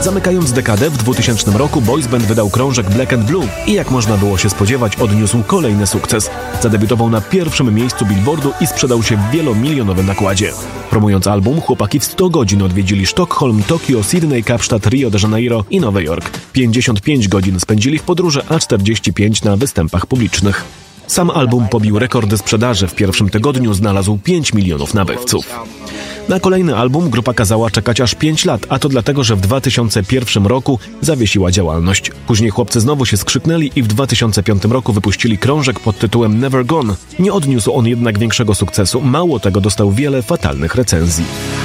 Zamykając dekadę, w 2000 roku boys band wydał krążek Black and Blue i jak można było się spodziewać, odniósł kolejny sukces. Zadebiutował na pierwszym miejscu Billboardu i sprzedał się w wielomilionowym nakładzie. Promując album, chłopaki w 100 godzin odwiedzili Sztokholm, Tokio, Sydney, Kapsztad, Rio de Janeiro i Nowy Jork. 55 godzin spędzili w podróży, a 45 na występach publicznych. Sam album pobił rekordy sprzedaży. W pierwszym tygodniu znalazł 5 milionów nabywców. Na kolejny album grupa kazała czekać aż 5 lat, a to dlatego, że w 2001 roku zawiesiła działalność. Później chłopcy znowu się skrzyknęli i w 2005 roku wypuścili krążek pod tytułem Never Gone. Nie odniósł on jednak większego sukcesu, mało tego, dostał wiele fatalnych recenzji.